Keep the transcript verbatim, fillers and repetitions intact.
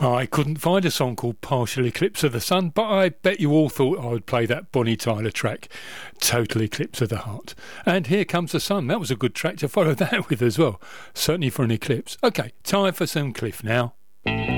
I couldn't find a song called Partial Eclipse of the Sun, but I bet you all thought I would play that Bonnie Tyler track, Total Eclipse of the Heart. And Here Comes the Sun, that was a good track to follow that with as well, certainly for an eclipse. OK, time for some Cliff now.